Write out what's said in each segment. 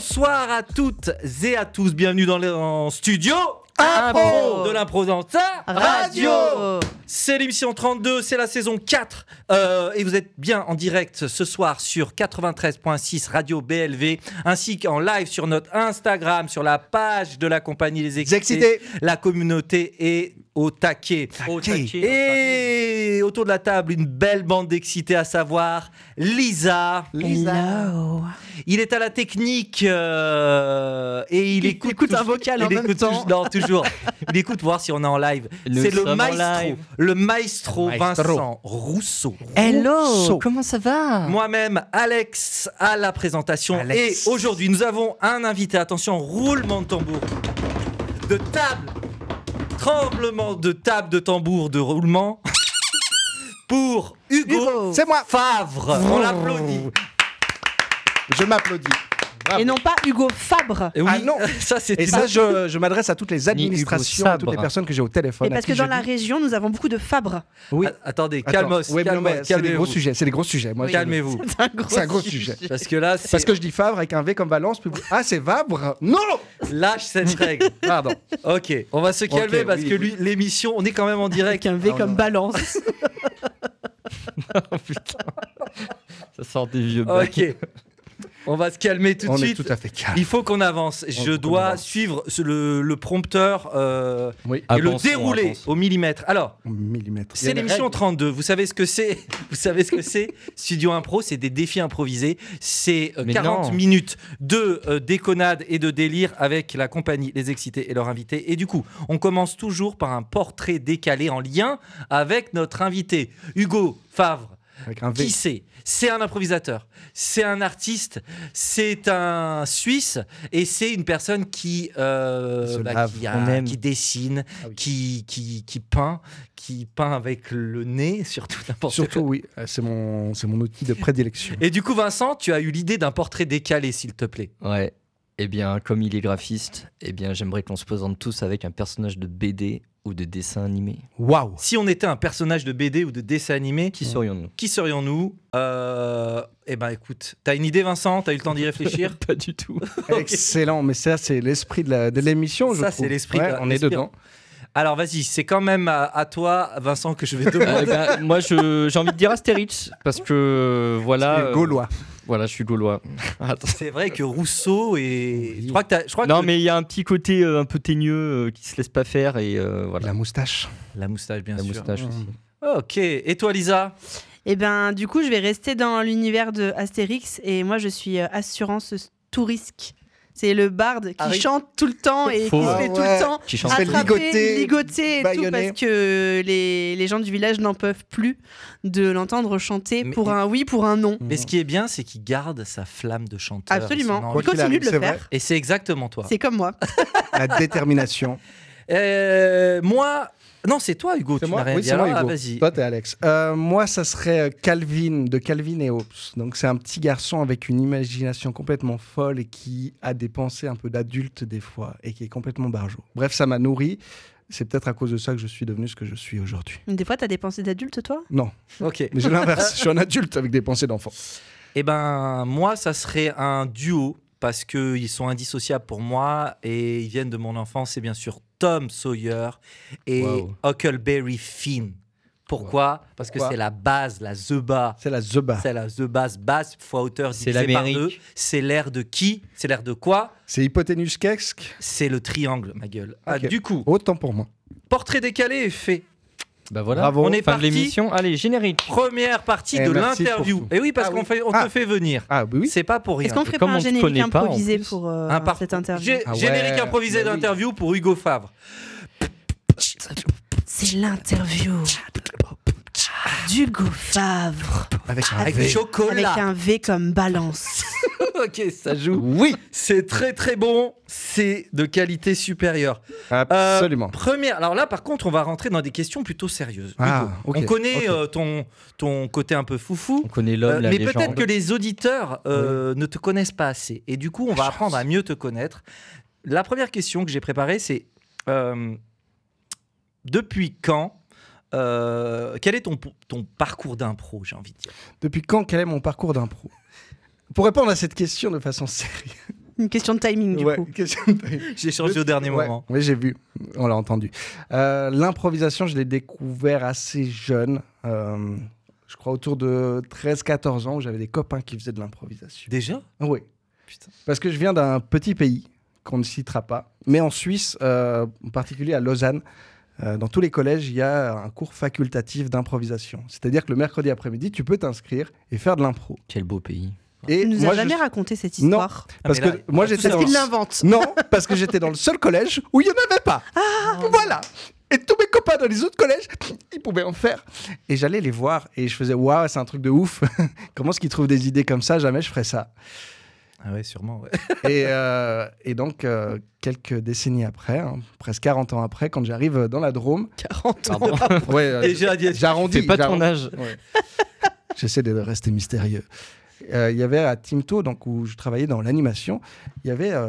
Bonsoir à toutes et à tous, bienvenue dans le studio Impro de l'Impro dans ta radio. C'est l'émission 32, c'est la saison 4 et vous êtes bien en direct ce soir sur 93.6 Radio BLV ainsi qu'en live sur notre Instagram, sur la page de la compagnie Les Excités. La communauté est au taquet. Et autour de la table, une belle bande d'excités, à savoir Lisa. Hello. Il est à la technique et il écoute un vocal en même temps. Non, toujours. Il écoute voir si on est en live. Nous C'est le sommes en maestro, live. le maestro Vincent Rousseau. Hello. Comment ça va? Moi-même, Alex, à la présentation. Alex. Et aujourd'hui, nous avons un invité. Attention, roulement de tambour. De table. Tremblement de table, de tambour, de roulement. Pour Hugo. C'est moi. Favre. On l'applaudit. Je m'applaudis. Et non pas Hugo Fabre. Et oui, Ah non. ça c'est Et ça, je m'adresse à toutes les Hugo administrations, à toutes les Sabre. personnes que j'ai au téléphone. Et parce que dans la région, nous avons beaucoup de Fabres. Oui. Attendez, Attends. calmos. Ouais, mais non, mais c'est des gros calmez-vous. sujets. C'est des gros sujets. Moi, Calmez-vous. C'est un gros sujet. Parce que là, c'est... Parce que je dis Favre avec un V comme Valence. Puis ah, c'est Vabre. Non. lâche cette règle. Pardon. Ok, on va se calmer Ok, parce oui, que oui. l'émission, on est quand même en direct. Avec un V Ah, comme non. balance. Oh putain, ça sort des vieux bacs. Ok, on va se calmer tout de On est suite. tout à fait calme. Il faut qu'on avance. Je faut qu'on dois avance. suivre le prompteur Oui. et le Avançons, dérouler avançons. au millimètre. Alors, Millimètre. c'est l'émission 32. Vous savez ce que c'est? Vous savez ce que c'est? Studio Impro, c'est des défis improvisés. C'est Mais 40 non. minutes de déconnade et de délire avec la compagnie Les Excités et leurs invités. Et du coup, on commence toujours par un portrait décalé en lien avec notre invité. Hugo Favre. Avec un V. Qui c'est un improvisateur, c'est un artiste, c'est un Suisse et c'est une personne qui, Se lave. On aime. qui dessine, Ah oui. qui peint avec le nez, surtout n'importe Surtout, quoi. oui. C'est mon outil de prédilection. Et du coup, Vincent, tu as eu l'idée d'un portrait décalé, s'il te plaît. Ouais. Eh bien, comme il est graphiste, eh bien, j'aimerais qu'on se présente tous avec un personnage de BD ou de dessin animé. Waouh. Si on était un personnage de BD ou de dessin animé, Qui serions-nous? qui serions-nous? Eh ben, écoute, t'as une idée, Vincent? T'as eu le temps d'y réfléchir? Pas du tout. Excellent. Mais ça, c'est l'esprit de l'émission. je Ça, trouve. c'est l'esprit Ouais, de- on est l'esprit- dedans. Alors, vas-y, c'est quand même à toi, Vincent, que je vais demander. Eh ben, moi, j'ai envie de dire Astérix parce que voilà. C'est Gaulois. Voilà, je suis gaulois. Attends. C'est vrai que Rousseau et... Oui. Je crois Non, que mais il y a un petit côté un peu teigneux qui se laisse pas faire et voilà. La moustache. la moustache, bien La sûr. moustache aussi. Ok. Et toi, Lisa? Et ben, du coup, je vais rester dans l'univers de Astérix et moi, je suis assurance tout risque. C'est le barde qui Ah oui. chante tout le temps et Faux. qui se Ah fait tout ouais. le temps Qui chante. fait attraper, ligoter et tout bâillonner. parce que les gens du village n'en peuvent plus de l'entendre chanter Mais- pour un oui, pour un non. Mais ce qui est bien, c'est qu'il garde sa flamme de chanteur. Absolument. son envie. Quoi Il qu'il continue arrive, de le c'est faire. vrai. Et c'est exactement toi. C'est comme moi. La détermination. Moi... Non, c'est toi, Hugo. C'est Tu moi n'as rien Oui, dit. c'est moi, Alors, Hugo. vas-y. Toi, t'es Alex. Moi, ça serait Calvin, de Calvin et Hobbes. Donc, c'est un petit garçon avec une imagination complètement folle et qui a des pensées un peu d'adulte des fois et qui est complètement barjot. Bref, ça m'a nourri. C'est peut-être à cause de ça que je suis devenu ce que je suis aujourd'hui. Des fois, t'as des pensées d'adulte, toi? Non, Ok. mais j'ai l'inverse. Je suis un adulte avec des pensées d'enfant. Eh ben, moi, ça serait un duo parce qu'ils sont indissociables pour moi et ils viennent de mon enfance. C'est bien sûr Tom Sawyer et Wow. Huckleberry Finn. Pourquoi? Parce que Pourquoi c'est la base, la Zeba. C'est la Zeba. C'est la The basse fois hauteur C'est divisé par l'Amérique. 2. C'est l'air de qui? C'est l'air de quoi? C'est hypoténuse qu'est-ce. C'est le triangle, ma gueule. Ah, Ok. du coup, Autant pour moi. portrait décalé est fait. Bah voilà. Bravo. On est Fin de parti. l'émission. Allez, générique. Première partie Eh, de merci l'interview. pour tout. Et oui, parce Ah qu'on oui. on te fait venir. Ah, oui. C'est pas pour rien. Est-ce qu'on ferait Comme pas un on te générique connaît pas, en improvisé plus. pour Un parcours. cette interview? Ah ouais, Générique improvisé bah oui. d'interview pour Hugo Favre. C'est l'interview d'Hugo Favre. Avec un Avec V. chocolat. Avec un V comme balance. Ok, ça joue. Oui, C'est très très bon. C'est de qualité supérieure. absolument. Première. Alors là, par contre, on va rentrer dans des questions plutôt sérieuses. Ah, Hugo, ok, on connaît ok. ton côté un peu foufou. On connaît l'homme, la Mais légende. peut-être que les auditeurs ne te connaissent pas assez. Et du coup, on va apprendre à mieux te connaître. La première question que j'ai préparée, c'est depuis quand quel est ton parcours d'impro, j'ai envie de dire? Depuis quand, quel est mon parcours d'impro? Pour répondre à cette question de façon sérieuse, Une question de timing, du Ouais, coup. question de timing. J'ai changé au dernier Ouais, moment. oui, j'ai vu, on l'a entendu. L'improvisation, je l'ai découvert assez jeune, je crois autour de 13-14 ans, où j'avais des copains qui faisaient de l'improvisation. Déjà? Oui, Putain. parce que je viens d'un petit pays qu'on ne citera pas, mais en Suisse, en particulier à Lausanne, dans tous les collèges, il y a un cours facultatif d'improvisation. C'est-à-dire que le mercredi après-midi, tu peux t'inscrire et faire de l'impro. Quel beau pays. Et Tu nous moi, as jamais je- raconté cette Non. histoire. Parce mais là, que moi, tout j'étais ça, dans Parce le... qu'il l'invente. Non, parce que j'étais dans le seul collège où il n'y en avait pas. Voilà. Et tous mes copains dans les autres collèges, ils pouvaient en faire. Et j'allais les voir et je faisais waouh, c'est un truc de ouf. Comment est-ce qu'ils trouvent des idées comme ça? Jamais je ferais ça. Ah ouais, sûrement, ouais. Et donc, quelques décennies après, presque 40 ans après, quand j'arrive dans la Drôme, 40 ans. Pardon. ouais, Déjà, j'arrondis. Fais pas ton j'arrondis. âge. Ouais. J'essaie de rester mystérieux. Il y avait à Timto, donc, où je travaillais dans l'animation, il y avait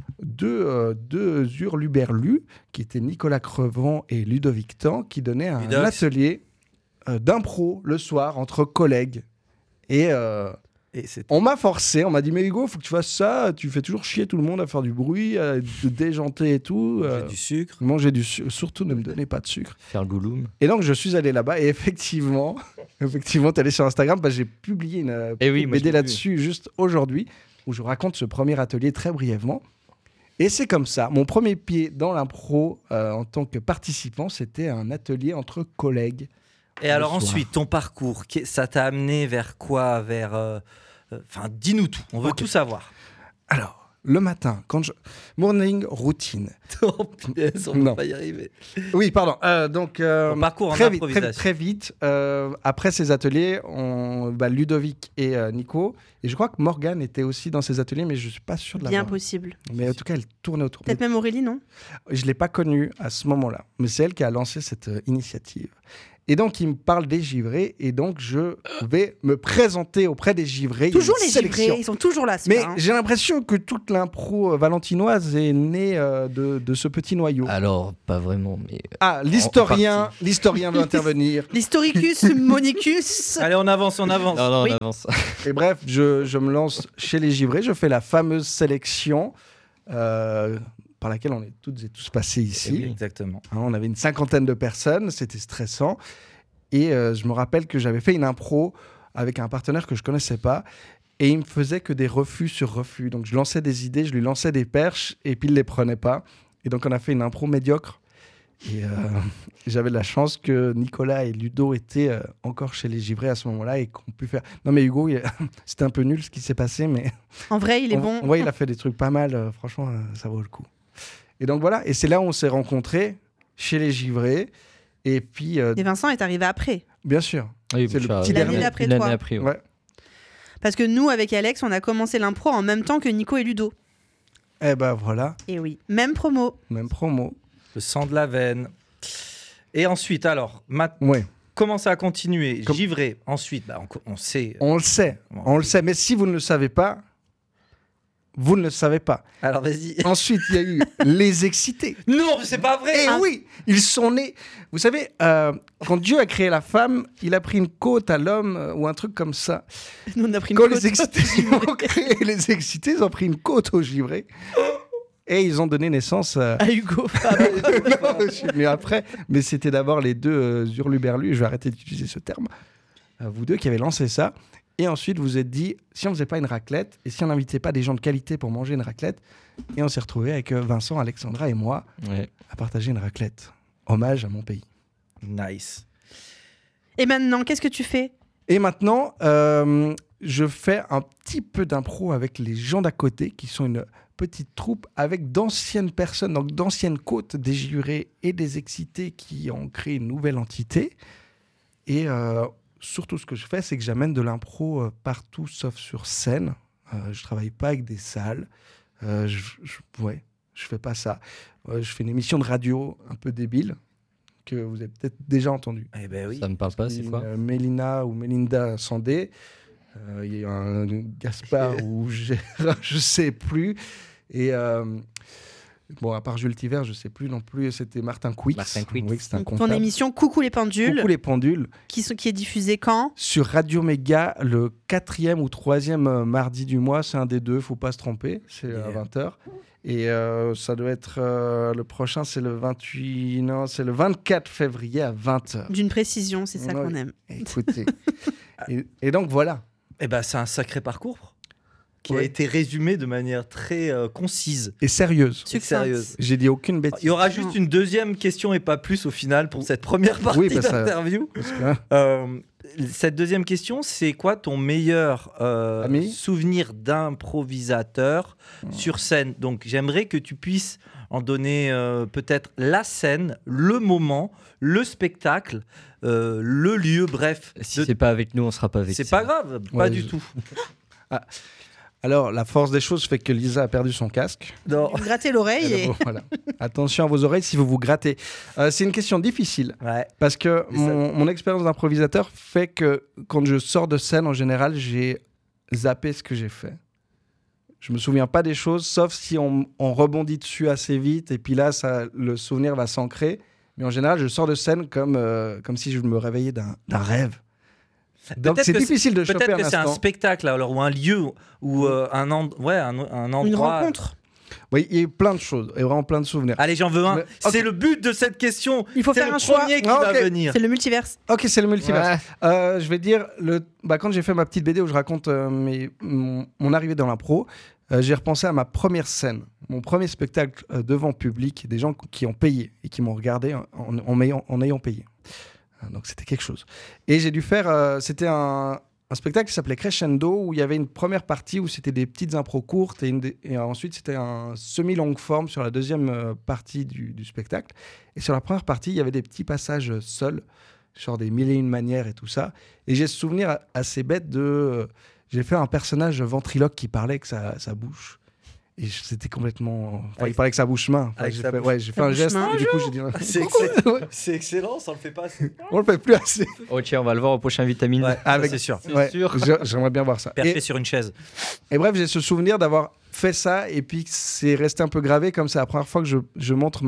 deux hurluberlus, qui étaient Nicolas Crevant et Ludovic Tan, qui donnaient un Ludox. atelier d'impro le soir entre collègues. Et Et c'est on m'a forcé, on m'a dit, mais Hugo, faut que tu fasses ça, tu fais toujours chier tout le monde à faire du bruit, de déjanter et tout. manger du sucre. Manger du sucre, surtout ne me donnez pas de sucre. Faire le gouloum. Et donc, je suis allé là-bas et effectivement, tu es allé sur Instagram parce que j'ai publié une Eh oui, moi, je BD l'ai là-dessus juste aujourd'hui où je raconte ce premier atelier très brièvement. Et c'est comme ça. Mon premier pied dans l'impro en tant que participant, c'était un atelier entre collègues. Et alors soir. ensuite, ton parcours, ça t'a amené vers quoi? Vers, enfin, dis-nous tout. On veut Ok. tout savoir. Alors, le matin, morning routine. Oh punaise, on Non. va pas y arriver. Oui, pardon. Donc, Ton parcours en très vite, improvisation. très vite. Après ces ateliers, Ludovic et Nico, et je crois que Morgane était aussi dans ces ateliers, mais je suis pas sûr de Bien l'avoir. possible. Mais en tout cas, elle tournait autour. Peut-être même Aurélie, non? Je l'ai pas connue à ce moment-là, mais c'est elle qui a lancé cette initiative. Et donc, il me parle des givrés, et donc je vais me présenter auprès des givrés. Il y a Toujours une les sélection. givrés, ils sont toujours là. Mais ceux-là, hein. j'ai l'impression que toute l'impro valentinoise est née de ce petit noyau. Alors, pas vraiment, mais. Ah, l'historien veut intervenir. L'historicus monicus. Allez, on avance, on avance. Non, non, Oui. on avance. Et bref, je me lance chez les givrés, je fais la fameuse sélection par laquelle on est toutes et tous passés ici. Oui, exactement. Hein, on avait une 50aine de personnes, c'était stressant. Et je me rappelle que j'avais fait une impro avec un partenaire que je connaissais pas. Et il me faisait que des refus sur refus. Donc je lançais des idées, je lui lançais des perches, et puis il les prenait pas. Et donc on a fait une impro médiocre. Et j'avais de la chance que Nicolas et Ludo étaient encore chez les givrés à ce moment-là et qu'on pu faire. Non mais Hugo, c'était un peu nul ce qui s'est passé, mais En vrai, il est bon. ouais, il a fait des trucs pas mal. Franchement, ça vaut le coup. Et donc voilà. Et c'est là où on s'est rencontrés chez les givrés. Et puis, Et Vincent est arrivé après. bien sûr. Oui, C'est le ça, petit L'année dernier. d'après une année toi. après, ouais. Ouais. Parce que nous, avec Alex, on a commencé l'impro en même temps que Nico et Ludo. Eh ben voilà, Et oui, même promo. même promo. Le sang de la veine. Et ensuite, alors, Ouais, comment ça a continué? Comme- Givré. Ensuite, bah, on sait. on le sait. Bon. On le sait. Mais si vous ne le savez pas, vous ne le savez pas. Alors, vas-y. Ensuite, il y a eu les excités. Non, c'est pas vrai. Eh oui, ils sont nés. Vous savez, quand Dieu a créé la femme, il a pris une côte à l'homme ou un truc comme ça. Nous, on a pris une Quand côte. les excités ont créé les excités, ils ont pris une côte aux givrés. Et ils ont donné naissance à... À Hugo. Non, je suis venu après, mais c'était d'abord les deux hurluberlus, je vais arrêter d'utiliser ce terme, vous deux qui avez lancé ça, et ensuite vous vous êtes dit, si on faisait pas une raclette, et si on n'invitait pas des gens de qualité pour manger une raclette, et on s'est retrouvés avec Vincent, Alexandra et moi Ouais. à partager une raclette. Hommage à mon pays. Nice. Et maintenant, qu'est-ce que tu fais? Et maintenant, je fais un petit peu d'impro avec les gens d'à côté, qui sont une petite troupe avec d'anciennes personnes, donc d'anciennes côtes des givrés et des excités qui ont créé une nouvelle entité. Et surtout, ce que je fais, c'est que j'amène de l'impro partout, sauf sur scène. Je travaille pas avec des salles. Ouais, je fais pas ça. Je fais une émission de radio un peu débile que vous avez peut-être déjà entendu. Eh ben oui. Ça me parle pas, c'est quoi? Mélina ou Mélinda Sandé. Il y a un Gaspard ou Gérard, je sais plus. Et Bon, à part Jules Tivert, je sais plus non plus. C'était Martin Couix. Martin Couix. Oui, c'est un Donc, ton comptable. émission Coucou les pendules, Coucou les pendules. qui est diffusée quand? Sur Radio Méga, le 4e ou 3e mardi du mois. C'est un des deux, faut pas se tromper. C'est à 20h. Et ça doit être le prochain, c'est le 28. Non, c'est le 24 février à 20h. D'une précision, c'est ça Ouais. qu'on aime. Écoutez. et donc voilà. Eh ben, c'est un sacré parcours qui a Oui. été résumé de manière très concise Et sérieuse. et Succincte. sérieuse. J'ai dit aucune bêtise. Il y aura juste une deuxième question et pas plus au final pour cette première partie Oui, bah, ça- d'interview. Parce que, Cette deuxième question, c'est quoi ton meilleur Ami souvenir d'improvisateur sur scène? Donc j'aimerais que tu puisses en donner peut-être la scène, le moment, le spectacle, le lieu, bref. Si c'est pas avec nous, on sera pas avec. C'est pas grave, pas Ouais, du je- tout. Alors, la force des choses fait que Lisa a perdu son casque. Non. Vous grattez l'oreille et... Voilà. Attention à vos oreilles si vous vous grattez. C'est une question difficile Ouais. parce que Mais ça- mon expérience d'improvisateur fait que quand je sors de scène, en général, j'ai zappé ce que j'ai fait. Je me souviens pas des choses, sauf si on rebondit dessus assez vite et puis là, le souvenir va s'ancrer. Mais en général, je sors de scène comme si je me réveillais d'un rêve. Donc Peut-être c'est que difficile de choper Peut-être un que c'est un instant. spectacle alors, ou un lieu ou un endroit. Une rencontre. Oui, il y a eu plein de choses et vraiment plein de souvenirs. Allez, j'en veux un. Mais- C'est ok. le but de cette question. Il faut C'est faire le un choix. premier qui Ah, va ok. venir. C'est le multiverse. Ok, c'est le multivers. Ouais. Je vais dire, quand j'ai fait ma petite BD où je raconte mon arrivée dans l'impro, j'ai repensé à ma première scène, mon premier spectacle devant public, des gens qui ont payé et qui m'ont regardé en ayant payé. Donc c'était quelque chose. Et j'ai dû faire, c'était un spectacle qui s'appelait Crescendo, où il y avait une première partie où c'était des petites impros courtes et ensuite c'était un semi-longue forme sur la deuxième partie du spectacle. Et sur la première partie, il y avait des petits passages seuls, genre des mille et une manières et tout ça. Et j'ai ce souvenir assez bête de... j'ai fait un personnage ventriloque qui parlait avec sa bouche. Et c'était complètement... Enfin, Avec- il parlait avec sa bouche main. Enfin, avec j'ai sa fait, bouche. ouais, j'ai fait Sa un bouche geste main. et du coup j'ai dit... C'est Ouais, C'est excellent, ça le fait pas. on le fait plus assez. Ok, on va le voir au prochain Vitamine. Ouais, Avec- c'est sûr. Ouais, sûr. j'aimerais bien voir ça. Perché sur une chaise. Et bref, j'ai ce souvenir d'avoir fait ça et puis que c'est resté un peu gravé comme c'est la première fois que je montre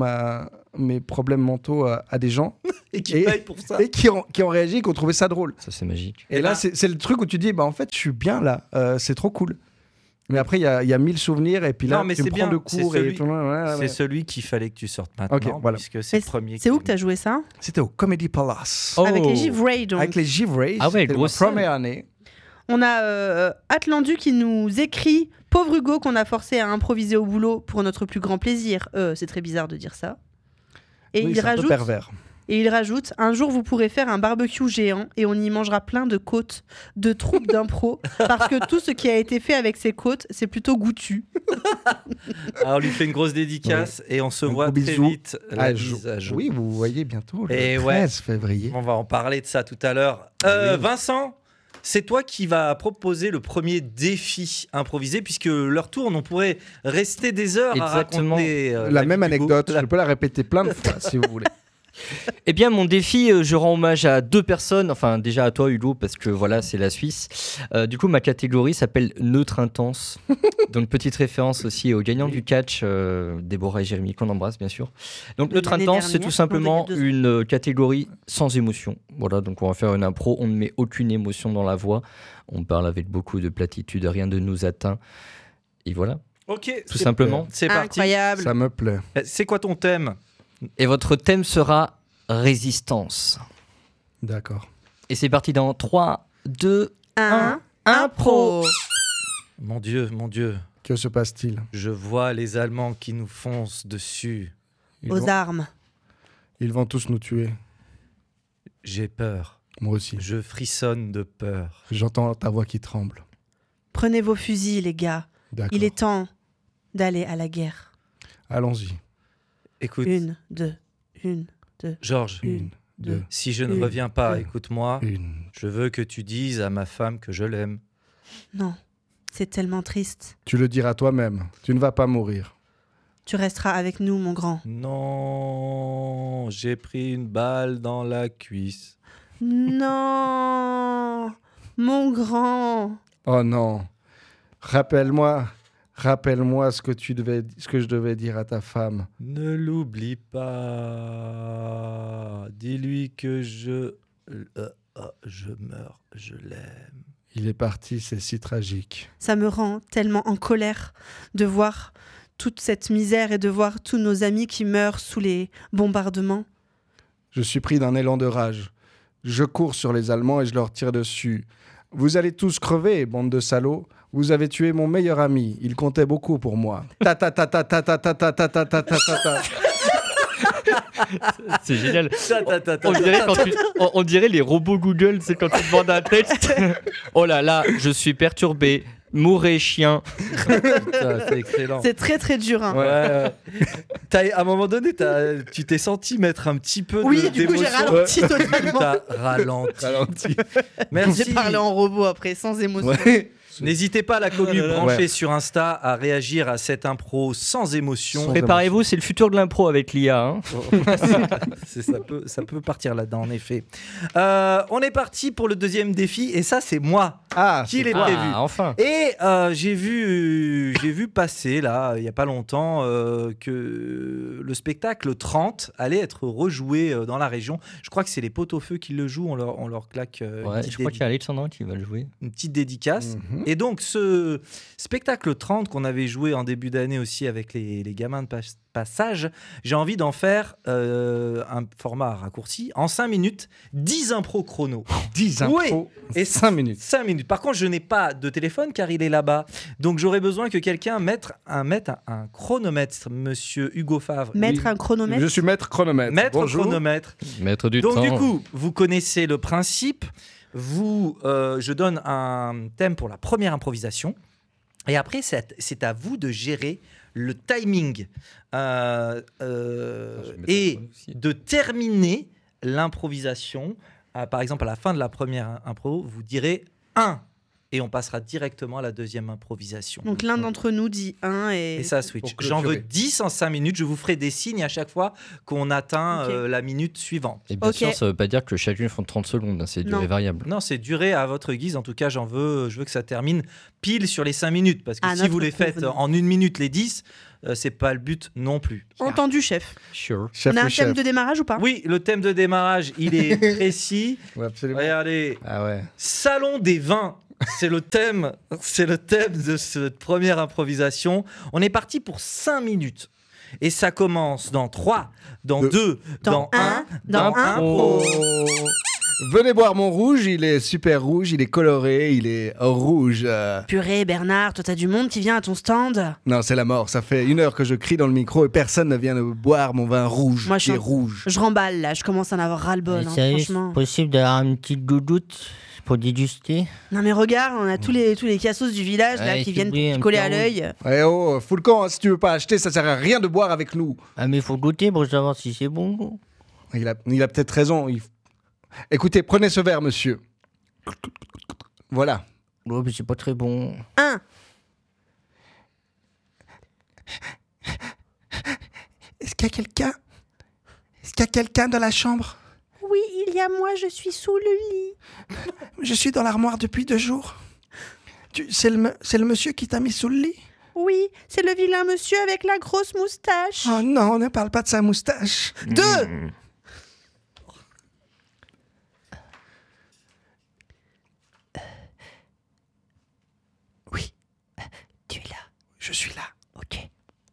mes problèmes mentaux à des gens Et qui Et- paye pour ça. et qui ont réagi et qui ont trouvé ça drôle. Ça, c'est magique. Et Et là, là- c'est le truc où tu dis, bah en fait, je suis bien là, c'est trop cool. Mais après, il y a 1000 souvenirs et puis là, Non, mais tu me c'est prends bien, de cours c'est et celui- tout. Ouais. C'est celui qu'il fallait que tu sortes maintenant, Ok, voilà. puisque c'est Mais le premier. C'est où que tu as joué ça? C'était au Comedy Palace. Oh. Avec les Givray, donc. Avec les Givray. Ah ouais, c'était grosse ma salle. première année. On a Atlandu qui nous écrit « Pauvre Hugo qu'on a forcé à improviser au boulot pour notre plus grand plaisir. » C'est très bizarre de dire ça. Et Oui, il c'est un peu rajoute... pervers. Et il rajoute, un jour vous pourrez faire un barbecue géant et on y mangera plein de côtes de troupes d'impro parce que tout ce qui a été fait avec ces côtes, c'est plutôt goûtu. Alors, on lui fait une grosse dédicace et on se Un voit gros très bisou. vite. La mise à jour. Oui, vous voyez bientôt le Et 13 ouais. février. On va en parler de ça tout à l'heure. Oui. Vincent, c'est toi qui vas proposer le premier défi improvisé, puisque leur tourne, on pourrait rester des heures Exactement. à raconter La vie même d'Hugo. anecdote, je peux la répéter plein de fois si vous voulez. Eh bien, mon défi, je rends hommage à deux personnes. Enfin, déjà à toi, Hugo, parce que voilà, c'est la Suisse. Du coup, ma catégorie s'appelle Neutre Intense. Donc, petite référence aussi aux gagnants du catch, Déborah et Jérémy, qu'on embrasse, bien sûr. Donc, Neutre L'année Intense, c'est dernière, tout simplement non, il y a 2 ans. une catégorie sans émotion. Voilà, donc on va faire une impro. On ne met aucune émotion dans la voix. On parle avec beaucoup de platitudes, rien ne nous atteint. Et voilà, Ok, tout simplement. c'est parti. Incroyable. Ça me plaît. C'est quoi ton thème? Et votre thème sera résistance. D'accord. Et c'est parti dans 3, 2, Un impro. Mon Dieu, Que se passe-t-il? je vois les Allemands qui nous foncent dessus. Ils aux vont- armes. Ils vont tous nous tuer. J'ai peur. Moi aussi. Je frissonne de peur. J'entends ta voix qui tremble. Prenez vos fusils, les gars. D'accord. Il est temps d'aller à la guerre. Allons-y. Écoute, 1, 2, 1, 2. Georges, Une, deux, si je ne Une, reviens pas, deux. écoute-moi. une. Je veux que tu dises à ma femme que je l'aime. Non, c'est tellement triste. Tu le diras toi-même. Tu ne vas pas mourir. Tu resteras avec nous, mon grand. Non, j'ai pris une balle dans la cuisse. Non, mon grand. Oh non. Rappelle-moi Rappelle-moi ce que je devais dire à ta femme. Ne l'oublie pas. Dis-lui que je meurs, je l'aime. Il est parti, c'est si tragique. Ça me rend tellement en colère de voir toute cette misère et de voir tous nos amis qui meurent sous les bombardements. Je suis pris d'un élan de rage. Je cours sur les Allemands et je leur tire dessus. Vous allez tous crever, bande de salauds. Vous avez tué mon meilleur ami. Il comptait beaucoup pour moi. Ta ta ta ta ta ta ta ta ta ta ta ta ta. C'est génial. On dirait les robots Google, c'est quand tu demandes un texte. Oh là là, je suis perturbé. Mourez chien. Ça, c'est excellent. C'est très très dur. Hein. Ouais. À un moment donné, tu t'es senti mettre un petit peu Oui, de du coup j'ai d'émotion. ralenti totalement. T'as ralenti. Merci. J'ai parlé en robot après, sans émotion. Ouais. N'hésitez pas, la commu là. branchée Ouais. sur Insta, à réagir à cette impro sans émotion. Préparez-vous, c'est le futur de l'impro avec l'IA. Hein. Ça peut partir là-dedans, en effet. On est parti pour le deuxième défi, et ça, c'est moi Ah, qui l'ai Ah, prévu. enfin. Et j'ai vu passer, là, il n'y a pas longtemps, que le spectacle 30 allait être rejoué dans la région. Je crois que c'est les Pot-au-Feu qui le jouent, on leur claque Ouais, je crois qu'il y a Alexandre qui va le jouer. une petite dédicace. Mhm. Et donc, ce spectacle 30 qu'on avait joué en début d'année aussi avec les gamins de passage, j'ai envie d'en faire un format raccourci en 5 minutes, 10 impros chrono. 10 impôts Oui. et 5 minutes. 5 minutes. Par contre, je n'ai pas de téléphone car il est là-bas. Donc, j'aurais besoin que quelqu'un mette un chronomètre, monsieur Hugo Favre. Mettre un chronomètre. Je suis maître chronomètre. Mettre Bonjour. chronomètre. Maître du Donc, temps. du coup, vous connaissez le principe. Je donne un thème pour la première improvisation. Et après, c'est à vous de gérer le timing et de terminer l'improvisation. Par exemple, à la fin de la première impro, vous direz 1 et on passera directement à la deuxième improvisation. Donc l'un d'entre nous dit 1 Et ça switch. Pour J'en veux clôturer. 10 en 5 minutes. Je vous ferai des signes à chaque fois qu'on atteint Ok. la minute suivante. Et bien Ok. sûr, ça veut pas dire que chacune font 30 secondes, hein, c'est durée Non. variable. Non, c'est duré à votre guise. En tout cas, je veux que ça termine pile sur les 5 minutes. Parce que À si notre vous les faites convenance. en 1 minute les 10, c'est pas le but non plus. Entendu, chef. Sure. Chef On a ou un chef thème de démarrage ou pas? Oui, le thème de démarrage, il est précis. Ouais, absolument. Regardez, Ah ouais. Salon des vins. C'est le thème de cette première improvisation. On est parti pour 5 minutes. Et ça commence dans 3, dans 2, dans 1, dans un. pro. Venez boire mon rouge, il est super rouge, il est coloré, il est rouge. Purée, Bernard, toi t'as du monde qui vient à ton stand. Non, c'est la mort. Ça fait 1 heure que je crie dans le micro et personne ne vient de boire mon vin rouge. Moi, je qui suis est en- rouge. Je remballe là, je commence à en avoir ras-le-bol, hein, Sérieux, franchement. c'est possible d'avoir une petite doudoute pour déguster? Non mais regarde, on a tous les cassos du village là Ouais, qui s'il viennent vous plaît, te un coller petit à l'œil. Eh oh, fous le camp, hein, si tu veux pas acheter, ça sert à rien de boire avec nous. Ah mais faut goûter pour savoir si c'est bon. Il a peut-être raison. Écoutez, prenez ce verre, monsieur. Voilà. Oh, mais c'est pas très bon. 1. Est-ce qu'il y a quelqu'un dans la chambre? Oui, il y a moi, je suis sous le lit. Je suis dans l'armoire depuis 2 jours. C'est le monsieur qui t'a mis sous le lit? Oui, c'est le vilain monsieur avec la grosse moustache. Oh non, ne parle pas de sa moustache. 2. Oui, Tu es là. je suis là. Ok.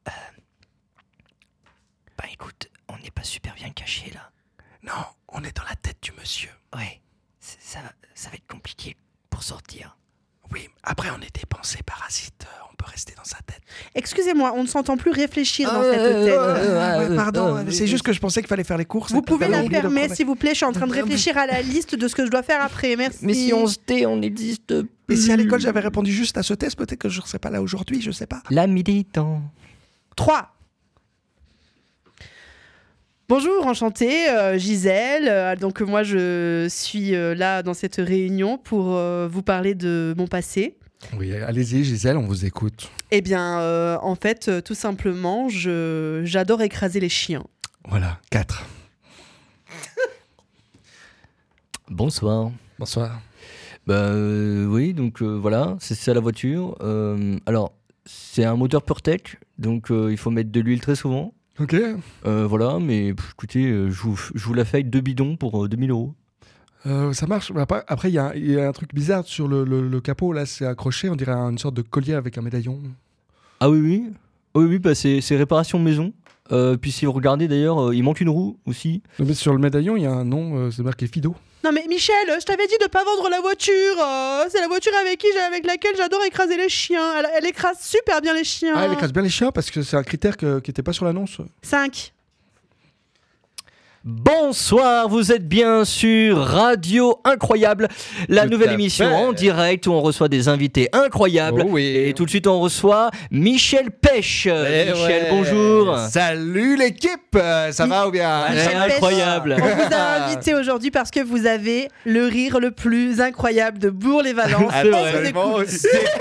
Bah écoute, on n'est pas super bien caché là. Non, on est dans la tête du monsieur. Ouais. Ça va être compliqué pour sortir. Oui, après on est des pensées parasites, on peut rester dans sa tête. Excusez-moi, on ne s'entend plus réfléchir dans cette tête. Ouais, pardon, c'est juste que je pensais qu'il fallait faire les courses. Vous et pouvez t'avais la oublié de fermer prendre- s'il vous plaît, je suis en train de réfléchir à la liste de ce que je dois faire après, merci. Mais si on se tait, on existe Et si à plus. l'école j'avais répondu juste à ce test, peut-être que je ne serais pas là aujourd'hui, je sais pas. La militant. 3. Bonjour, enchantée, Gisèle. Donc moi je suis là dans cette réunion pour vous parler de mon passé. Oui, allez-y Gisèle, on vous écoute. Eh bien, en fait, tout simplement, j'adore écraser les chiens. Voilà, 4. Bonsoir. Bonsoir. Bah oui, donc voilà, c'est ça la voiture. Alors, C'est un moteur PureTech, donc il faut mettre de l'huile très souvent. Ok. Voilà, mais écoutez, je vous la fais avec 2 bidons pour 2000 €. Ça marche. Mais après, il y a un truc bizarre sur le capot. Là, c'est accroché. On dirait une sorte de collier avec un médaillon. Ah oui, bah c'est réparation maison. Puis si vous regardez d'ailleurs, il manque une roue aussi. Non, mais sur le médaillon, il y a un nom. C'est marqué Fido. Non mais Michel, je t'avais dit de pas vendre la voiture. C'est la voiture avec laquelle j'adore écraser les chiens. Elle écrase super bien les chiens. Ah, elle écrase bien les chiens parce que c'est un critère qui n'était pas sur l'annonce. 5. Bonsoir, vous êtes bien sur Radio Incroyable, la Tout nouvelle à émission fait. en direct où on reçoit des invités incroyables. Oh oui. Et tout de suite, on reçoit Michel Pêche. Michel, bonjour. Salut l'équipe. Ça va ou bien? Ouais, incroyable. On vous a invité aujourd'hui parce que vous avez le rire le plus incroyable de Bourg-les-Valences. C'est vrai. On vous écoute.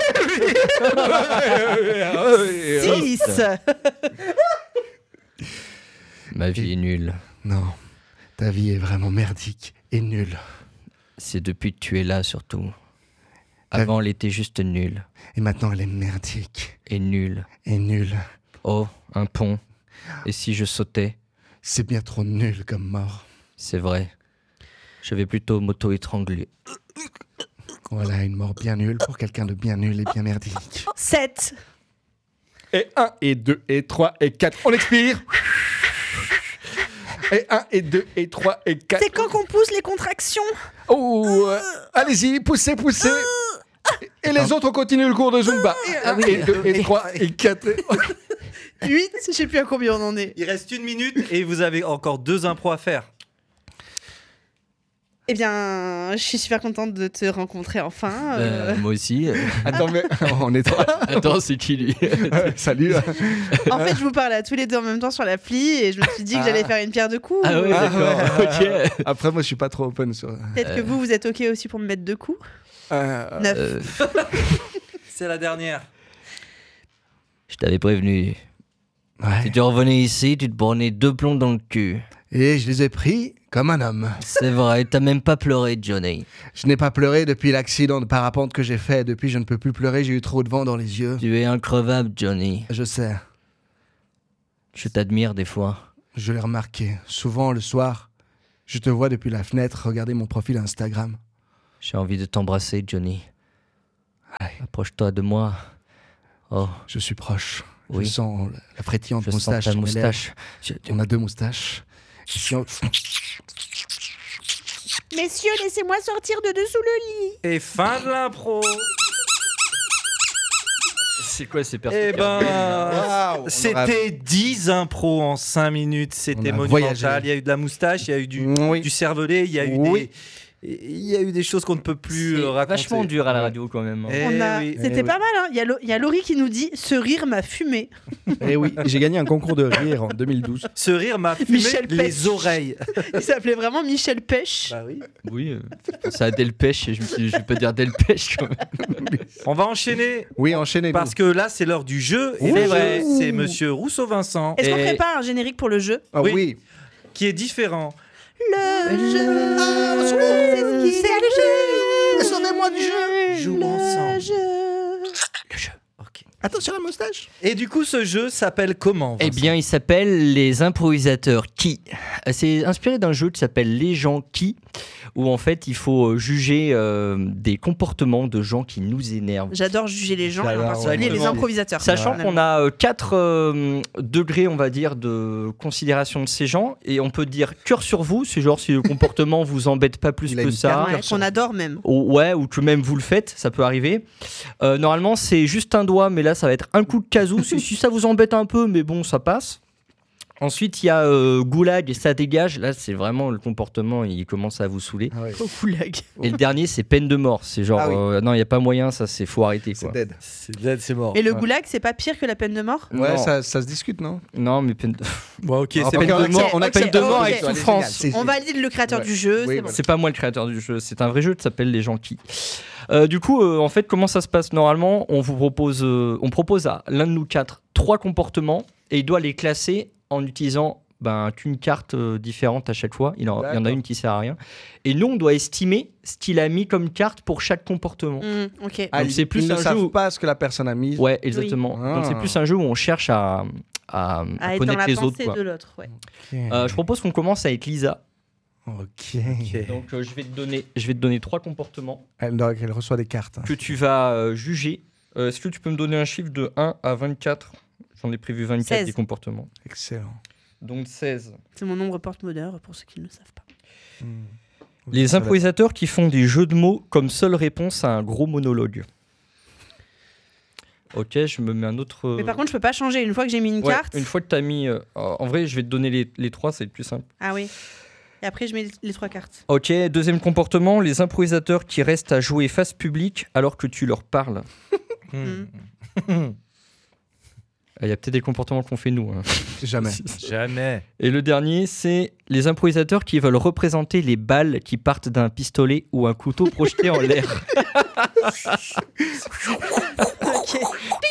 6. Ma vie est nulle. Non, ta vie est vraiment merdique et nulle. C'est depuis que tu es là surtout. Avant, elle était juste nulle. Et maintenant, elle est merdique Et nulle. et nulle. Oh, un pont. Et si je sautais? C'est bien trop nul comme mort. C'est vrai. Je vais plutôt m'auto-étrangler. Voilà, une mort bien nulle pour quelqu'un de bien nul et bien merdique. 7. Et 1, et 2, et 3, et 4. On expire. Et 1, et 2, et 3, et 4. C'est quand qu'on pousse les contractions. Oh, allez-y, poussez. Et les autres, on continue le cours de Zumba. Et 1, et 2, et 3, et 4. 8, je sais plus à combien on en est. Il reste 1 minute et vous avez encore 2 impros à faire. Eh bien, je suis super contente de te rencontrer enfin. Moi aussi. Attends, mais on est trois. Attends, c'est qui lui? Salut. En fait, je vous parlais à tous les deux en même temps sur l'appli et je me suis dit que j'allais faire une pierre deux coups. Ah ouais, d'accord. Ok. Après, moi, je suis pas trop open sur. Peut-être que vous êtes OK aussi pour me mettre 2 coups. 9. C'est la dernière. Je t'avais prévenu. Si Ouais. tu revenais ici, tu te prenais 2 plombs dans le cul. Et je les ai pris comme un homme. C'est vrai, t'as même pas pleuré, Johnny. Je n'ai pas pleuré depuis l'accident de parapente que j'ai fait. Depuis, je ne peux plus pleurer. J'ai eu trop de vent dans les yeux. Tu es increvable, Johnny. Je sais. Je t'admire des fois. Je l'ai remarqué. Souvent, le soir, je te vois depuis la fenêtre regarder mon profil Instagram. J'ai envie de t'embrasser, Johnny. Ouais. Approche-toi de moi. Oh, Je suis proche. Oui. Je sens la frétillante je sens moustache. ta sur mes lèvres. moustache. On a 2 moustaches. Et si on- Messieurs, laissez-moi sortir de dessous le lit. Et fin de l'impro. C'est quoi ces Eh ben, Waouh, on aura- c'était 10 impros en 5 minutes. C'était On a monumental. voyagé. Il y a eu de la moustache, il y a eu du Oui. cervelet, il y a eu Oui. il y a eu des choses qu'on ne peut plus C'est raconter. vachement dur à la radio quand même. Eh oui. C'était oui. pas mal, hein. Il y a Laurie qui nous dit « Ce rire m'a fumé Eh oui, j'ai gagné un concours de rire en 2012. Ce rire m'a fumé Michel Pêche. les oreilles. ». Il s'appelait vraiment Michel Pêche. Bah oui. Oui, ça a Delpech et je me suis dit, je vais pas dire Delpech quand même. On va enchaîner Oui, enchaînez. parce que là c'est l'heure du jeu. Et C'est le vrai. jeu, c'est Monsieur Rousseau-Vincent Est-ce qu'on Et- prépare un générique pour le jeu Ah oui. oui. qui est différent. Le jeu, c'est le jeu. Sauvez-moi du jeu. Jouons ensemble. Le jeu. Ok. Attention à la moustache. Et du coup ce jeu s'appelle comment Eh Vincent bien, il s'appelle Les improvisateurs qui. C'est inspiré d'un jeu qui s'appelle Les gens qui, où en fait il faut juger des comportements de gens qui nous énervent. J'adore juger les gens, et en J'adore, particulier les ouais. improvisateurs. Sachant Ouais. qu'on a 4 degrés, on va dire, de considération de ces gens, et on peut dire cœur sur vous, c'est genre si le comportement vous embête pas plus Il a que une ça. carte. Ouais, qu'on adore même. Ouais, ou que même vous le faites, ça peut arriver. Normalement, c'est juste un doigt, mais là, ça va être un coup de casou. Si ça vous embête un peu, mais bon, ça passe. Ensuite, il y a goulag et ça dégage. Là, c'est vraiment le comportement, il commence à vous saouler. Ah ouais. Au goulag. Et le dernier, c'est peine de mort. C'est genre, Ah oui. non, il n'y a pas moyen, ça, c'est faut arrêter. C'est Quoi. dead. C'est mort. Et le Ouais. goulag, c'est pas pire que la peine de mort Ouais, Non. ça se discute, non? Non, mais peine de... Bon, ok, Ah, c'est ok, peine de ok, mort. on a ok, peine de mort ok. avec Allez, souffrance. génial, c'est- On valide le créateur Ouais. du jeu, Oui, c'est voilà. bon. C'est pas moi le créateur du jeu, c'est un vrai jeu qui s'appelle Les gens qui. Du coup, en fait, comment ça se passe normalement? On propose à l'un de nous 4 3 comportements et il doit les classer en utilisant qu'une carte différente à chaque fois. Il y en a D'accord. une qui sert à rien. Et nous, on doit estimer ce qu'il a mis comme carte pour chaque comportement. Ok. Ah, Donc, c'est plus ils ne un jeu savent où- pas ce que la personne a mis. Ouais, exactement. Ah. Donc c'est plus un jeu où on cherche à À être dans connaître la les pensée autres. Quoi. de l'autre. Ouais. Je propose qu'on commence avec Lisa. Ok. Donc je vais te donner 3 comportements Elle reçoit des cartes. que tu vas juger. Est-ce que tu peux me donner un chiffre de 1 à 24 ? J'en ai prévu 24 16. des comportements. Excellent. Donc 16. C'est mon nombre porte-bonheur pour ceux qui ne le savent pas. Les improvisateurs qui font des jeux de mots comme seule réponse à un gros monologue. Ok, je me mets un autre. Mais par contre, je peux pas changer une fois que j'ai mis une Ouais, carte. une fois que tu as mis. En vrai, je vais te donner les 3, c'est le plus simple. Ah oui. Et après, je mets les 3 cartes. Ok, deuxième comportement, les improvisateurs qui restent à jouer face publique alors que tu leur parles. Il y a peut-être des comportements qu'on fait nous. Hein. Jamais. Jamais. Et le dernier, c'est les improvisateurs qui veulent représenter les balles qui partent d'un pistolet ou un couteau projeté en l'air. Ok.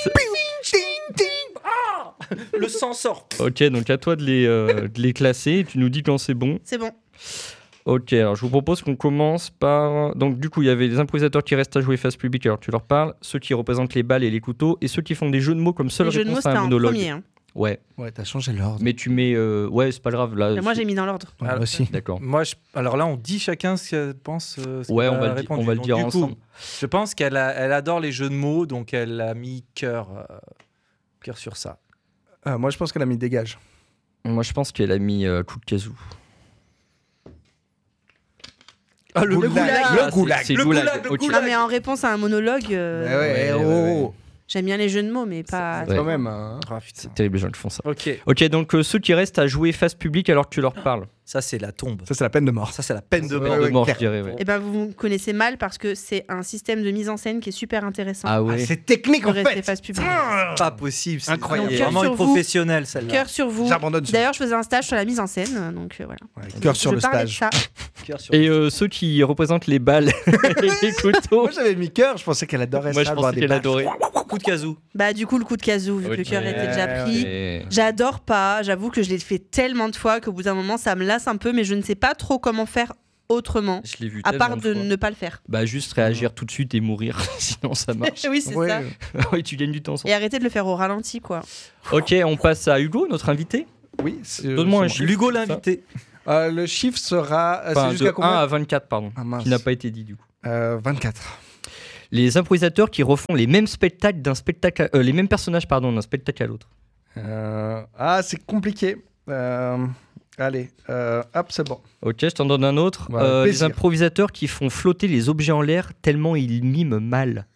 Le sang sort. Ok, donc à toi de les classer. Tu nous dis quand c'est bon. C'est bon. Ok, alors je vous propose qu'on commence par... Donc du coup, il y avait les improvisateurs qui restent à jouer face publique alors tu leur parles, ceux qui représentent les balles et les couteaux, et ceux qui font des jeux de mots comme seule Les jeux de mots, réponse à c'était un en monologue. premier. Hein. Ouais, Ouais, t'as changé l'ordre. mais tu mets... Ouais, c'est pas grave, là... Mais moi, j'ai mis dans l'ordre. Ouais, Alors, moi aussi. D'accord. Moi, alors là, on dit chacun ce qu'elle pense. Ce Ouais, qu'elle on va le répondu. on va le Donc, dire du coup, ensemble. je pense qu'elle elle adore les jeux de mots, donc elle a mis cœur sur ça. Moi, je pense qu'elle a mis dégage. Moi, je pense qu'elle a mis coup de casou. Ah, le Goulag. goulag. Le goulag. C'est Le goulag. goulag, le Ok. goulag. Non, mais en réponse à un monologue, Ouais, ouais. j'aime bien les jeux de mots, mais pas. Ouais. Quand même. Hein. Ah, putain. C'est terrible les gens qui font ça. Ok, Ok, donc ceux qui restent à jouer face publique alors que tu leur parles. ça c'est la tombe. Ça, c'est la peine de mort. Ça c'est la peine de Ouais, mort. De ouais, mort, je clair. dirais. Ouais. Eh ben, vous me connaissez mal parce que c'est un système de mise en scène qui est super intéressant. Ah ouais. C'est technique de en rester fait. face publique. Pas possible. C'est Incroyable. c'est Donc, vraiment cœur une sur vous. professionnelle celle-là. Cœur sur vous. J'abandonne. D'ailleurs, je faisais un stage sur la mise en scène, donc voilà. Ouais, cœur sur je le parlais de stage. ça. Cœur sur Et ceux qui représentent les balles et les couteaux. Moi, j'avais mis cœur. Je pensais qu'elle adorait Moi, ça. je voir pensais des qu'elle balles. adorait. coup de casou. Bah, du coup, le coup de casou, vu que le cœur était déjà pris. Et- J'adore pas, j'avoue que je l'ai fait tellement de fois qu'au bout d'un moment ça me lasse un peu, mais je ne sais pas trop comment faire autrement, Je l'ai vu à part tellement de fois. ne pas le faire. Bah juste réagir tout de suite et mourir, sinon ça marche. Oui, c'est Ouais. ça. Oui, tu gagnes du temps. sans- Et arrêter de le faire au ralenti, quoi. Ok, on passe à Hugo, notre invité. Oui. Donne-moi un c'est chiffre. Hugo l'invité. moi. Le chiffre sera. Enfin, C'est de jusqu'à 1 combien à 24, pardon. Ah, mince. Qui n'a pas été dit du coup. 24. Les improvisateurs qui refont les mêmes spectacles les mêmes personnages d'un spectacle à l'autre. C'est compliqué. Allez, hop, c'est bon. Ok, je t'en donne un autre. Voilà, Les plaisir. improvisateurs qui font flotter les objets en l'air tellement ils miment mal.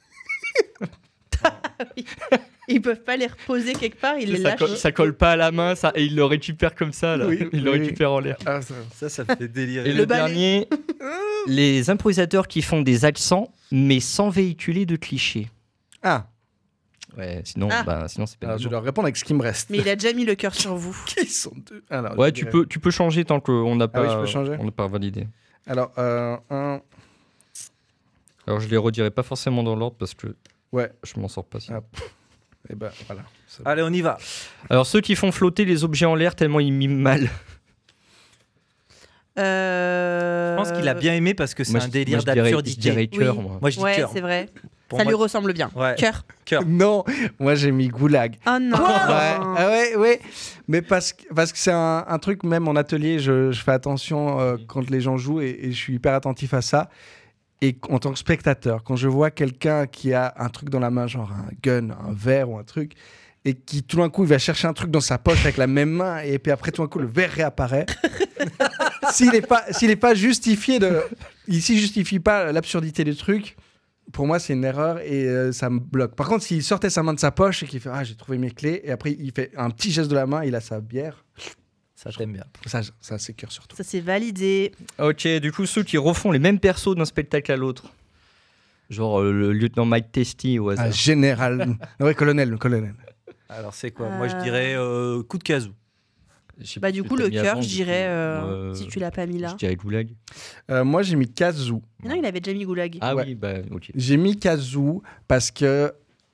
Ils peuvent pas les reposer quelque part, ils les Ça, lâchent. ça colle pas à la main, ça, et ils le récupèrent comme ça. Là. Oui, Ils le oui. récupèrent en l'air. Ça me fait délirer. Et le balai. dernier, les improvisateurs qui font des accents mais sans véhiculer de clichés. Ah, Ouais, sinon, Ah. sinon c'est pas alors je évident. dois répondre avec ce qui me reste. Mais il a déjà mis le cœur sur vous. Qui sont deux Alors, Ouais, je tu dirais- peux changer tant qu'on n'a pas, oui, je peux changer. on n'a pas validé. Alors, un. Alors je les redirai pas forcément dans l'ordre parce que Ouais. je m'en sors pas. sinon. Ah. Et ben voilà. C'est- Allez, on y va. Alors ceux qui font flotter les objets en l'air tellement ils miment mal. Je pense qu'il a bien aimé parce que c'est Moi, un je délire dirais d'absurdité. cœur, Oui. moi. Moi je dis Ouais, cœur. c'est vrai. Pour Ça moi, lui ressemble bien. Ouais. Cœur. Non, moi j'ai mis goulag. Oh non. Ouais. Mais parce que c'est un truc, même en atelier, je fais attention quand les gens jouent et je suis hyper attentif à ça. Et en tant que spectateur, quand je vois quelqu'un qui a un truc dans la main, genre un gun, un verre ou un truc, et qui tout d'un coup il va chercher un truc dans sa poche avec la même main, et puis après tout d'un coup le verre réapparaît. S'il est pas justifié s'il justifie pas l'absurdité du truc, pour moi c'est une erreur et ça me bloque. Par contre, s'il sortait sa main de sa poche et qu'il fait j'ai trouvé mes clés, et après il fait un petit geste de la main, il a sa bière, Ça, je l'aime bien. ça c'est cœur surtout. Ça c'est validé. Ok, du coup ceux qui refont les mêmes persos d'un spectacle à l'autre. Genre le lieutenant Mike Testy au hasard. Général, ouais, colonel. Alors, c'est quoi Moi, je dirais coup de casou. Je sais Bah pas du ce que coup t'as le mis cœur, avant, je du dirais coup. si tu l'as pas mis là. Je dirais Goulag. Moi j'ai mis Kazoo. Mais non, il avait déjà mis Goulag. Ah Ouais. oui, bah ok. J'ai mis Kazoo parce que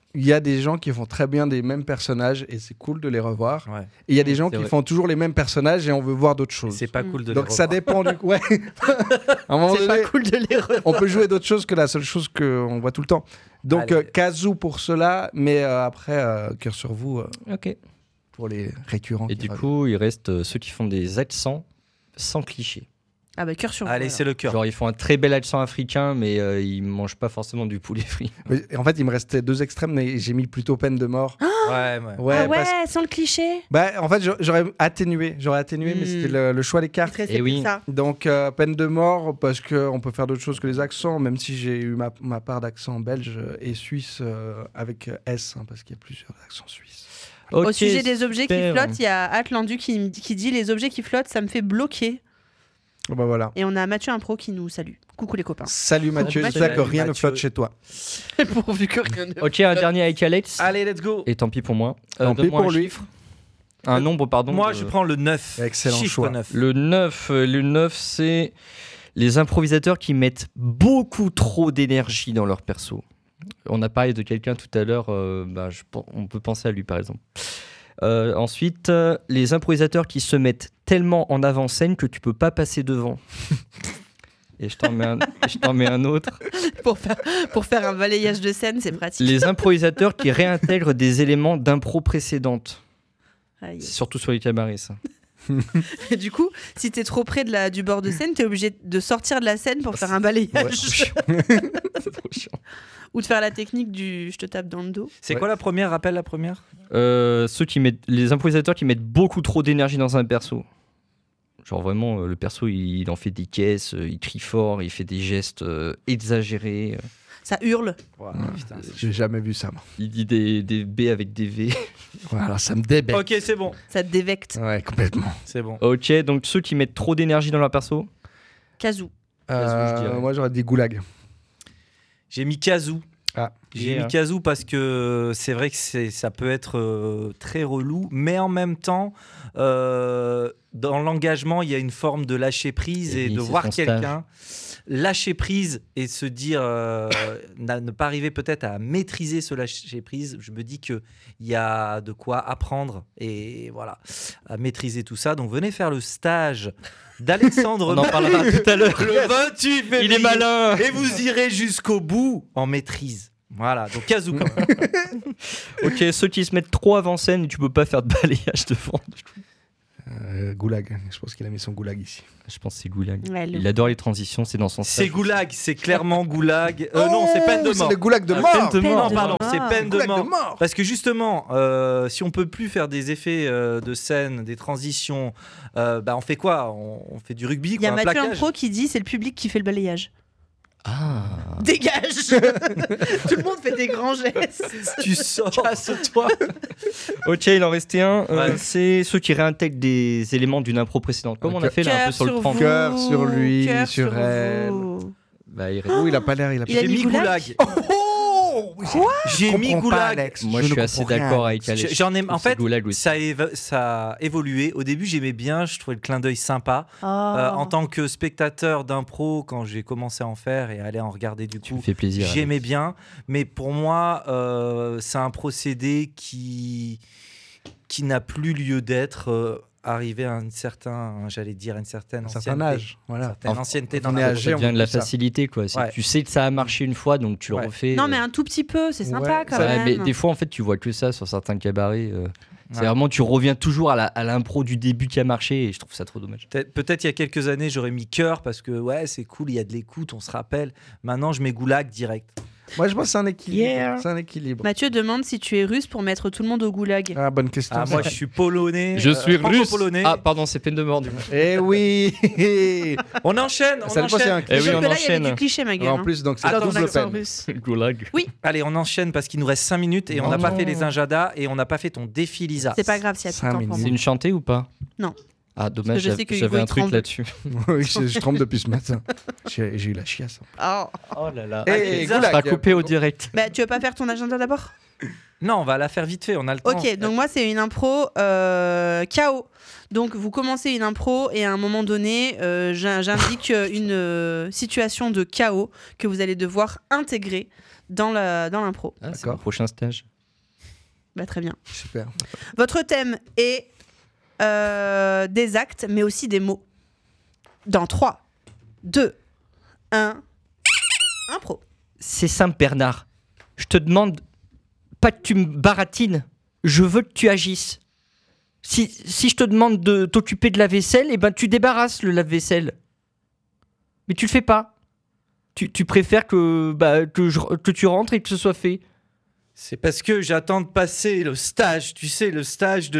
Il y a des gens qui font très bien des mêmes personnages et c'est cool de les revoir. Ouais. Et il y a des gens C'est qui vrai. font toujours les mêmes personnages et on veut voir d'autres choses. C'est pas cool de Donc les ça revoir. dépend du coup. Ouais. À un moment C'est donné, pas cool de les revoir. on peut jouer d'autres choses que la seule chose qu'on voit tout le temps. Donc Allez. Kazoo pour cela, mais après, cœur sur vous Ok. pour les récurrents. Et qui du reviennent. coup, il reste ceux qui font des accents sans cliché. Ah bah cœur sur vous. Allez, alors. c'est le cœur. Genre, ils font un très bel accent africain, mais ils mangent pas forcément du poulet frit. Mais, en fait, il me restait 2 extrêmes, mais j'ai mis plutôt peine de mort. Ouais. Ouais, Ah ouais, parce- sans le cliché. Bah, en fait, j'aurais atténué, mais c'était le choix des cartes. C'est Eh oui. ça. Donc, peine de mort, parce qu'on peut faire d'autres choses que les accents, même si j'ai eu ma part d'accent belge et suisse avec S, hein, parce qu'il y a plusieurs accents suisses. Au Ok, sujet des objets qui super. flottent, il y a Atlandu qui dit les objets qui flottent, ça me fait bloquer. Bah voilà. Et on a Mathieu Impro qui nous salue. Coucou les copains. Salut Mathieu, Mathieu. j'espère que rien ne Mathieu. flotte chez toi. Pourvu que rien ne. Ok, un dernier avec Alex. Allez, let's go. Et tant pis pour moi. Tant pis donne-moi pour un lui. chiffre. Un nombre, pardon. Moi, je prends le 9. Excellent Chiffre choix. 9. Le 9, c'est les improvisateurs qui mettent beaucoup trop d'énergie dans leur perso. On a parlé de quelqu'un tout à l'heure, on peut penser à lui par exemple. Ensuite, les improvisateurs qui se mettent tellement en avant-scène que tu peux pas passer devant. Et je t'en mets un autre. Pour faire un balayage de scène, c'est pratique. Les improvisateurs qui réintègrent des éléments d'impro précédente. Aïe. C'est surtout sur les cabarets, ça. Et du coup, si t'es trop près du bord de scène, t'es obligé de sortir de la scène pour faire un balayage. C'est trop chiant. Ou de faire la technique du je te tape dans le dos. C'est Ouais. quoi la première? Rappelle la première. Les improvisateurs qui mettent beaucoup trop d'énergie dans un perso. Genre vraiment, le perso, il en fait des caisses, il crie fort, il fait des gestes exagérés. Ça hurle. Putain, c'est J'ai jamais vu ça. Moi. Il dit des B avec des V. Voilà, ça me débecte. Ok, c'est bon. Ça te dévecte. Ouais, complètement. C'est bon. Ok, donc ceux qui mettent trop d'énergie dans leur perso. Kazoo. je dirais. Moi, j'aurais dit goulag. J'ai mis Kazoo. Ah. J'ai Yeah. mis Kazoo parce que c'est vrai que ça peut être très relou, mais en même temps, dans l'engagement, il y a une forme de lâcher prise Et et oui, de c'est voir son quelqu'un lâcher prise et se dire ne pas arriver peut-être à maîtriser ce lâcher prise. Je me dis que il y a de quoi apprendre et voilà à maîtriser tout ça. Donc venez faire le stage d'Alexandre. On en parlera tout à l'heure. Le 28 février. Il est malin. Et vous irez jusqu'au bout en maîtrise. Voilà, donc Kazoo quand même. Ok, ceux qui se mettent trop avant-scène et tu peux pas faire de balayage devant. Goulag. Je pense qu'il a mis son goulag ici. Je pense que c'est Goulag. Ouais, Il adore les transitions, c'est dans son C'est stage. Goulag, c'est clairement Goulag. Non, c'est peine de C'est mort. le goulag de Ah, mort. peine de Peine mort. de Non, pardon, mort. c'est peine de Goulag mort. de mort. Parce que justement, si on peut plus faire des effets de scène, des transitions, on fait quoi on fait du rugby, Il y a quoi, un Mathieu plaquage. Impro qui dit c'est le public qui fait le balayage. Ah. Dégage. Tout le monde fait des grands gestes. Tu sors. Casse-toi. Ok, il en restait un. Ouais. C'est ceux qui réintègrent des éléments d'une impro précédente. Comme on a fait là un peu sur le 30. Cœur sur lui, Cœur sur elle. vous. Bah, il Oh, il a pas l'air. Il a Il a J'ai mis mis Goulag. Goulag. Oh, J'ai mis Goulag. Moi, je suis assez d'accord avec Alex. J'en ai, en C'est fait, Goulag aussi. ça a évolué. Au début, j'aimais bien, je trouvais le clin d'œil sympa. En tant que spectateur d'impro, quand j'ai commencé à en faire et à aller en regarder du Tu me coup, fais plaisir. j'aimais Alex. bien. Mais pour moi, c'est un procédé qui n'a plus lieu d'être. Arrivé à un certain âge. Voilà. certaine ancienneté dans on est la âgé, Ça on vient de la fait ça. facilité, quoi. Ouais. Tu sais que ça a marché une fois, donc tu le Ouais. refais. Non, mais un tout petit peu, c'est sympa Ouais, quand Ouais, même. mais des fois, en fait, tu vois que ça sur certains cabarets. C'est Ouais. vraiment, tu reviens toujours à l'impro du début qui a marché et je trouve ça trop dommage. Peut-être il y a quelques années, j'aurais mis cœur parce que ouais, c'est cool, il y a de l'écoute, on se rappelle. Maintenant, je mets Goulag direct. Moi, je pense que c'est un équilibre. Yeah. C'est un équilibre. Mathieu demande si tu es russe pour mettre tout le monde au goulag. Ah, bonne question. Ah, moi, je suis polonais. Je suis russe. franco-polonais. Ah, pardon, c'est peine de mort du coup. Eh oui. On enchaîne, on Ça dépend, c'est un enchaîne. Eh oui, Sauf on que là, il y avait enchaîne. du cliché, ma gueule. En plus, donc c'est dans ton double accent peine. russe. Goulag. Allez, on enchaîne parce qu'il nous reste 5 minutes et on Oh n'a pas non. fait les injadas et on n'a pas fait ton défi Lisa. C'est pas grave s'il y a tout 5 le temps pour minutes. C'est moi. une chantée ou pas? Non. Ah, dommage, je sais que Hugo, j'avais il un truc tremble. là-dessus. Oui, je trempe depuis ce matin. J'ai eu la chiasse. Oh. Oh là là. Eh, Ça sera Goulag. coupé au direct. Bah, tu veux pas faire ton agenda d'abord? Non, on va la faire vite fait, on a le temps. Ok, donc moi c'est une impro chaos. Donc vous commencez une impro et à un moment donné, j'indique une situation de chaos que vous allez devoir intégrer dans l'impro. Ah, c'est D'accord. mon prochain stage. Bah, très bien. Super. Votre thème est des actes, mais aussi des mots. Dans 3, 2, 1, impro. C'est simple, Bernard. Je te demande pas que tu me baratines. Je veux que tu agisses. Si je te demande de t'occuper de la vaisselle, eh ben tu débarrasses le lave-vaisselle. Mais tu le fais pas. Tu préfères que tu rentres et que ce soit fait. C'est parce que j'attends de passer le stage, tu sais, le stage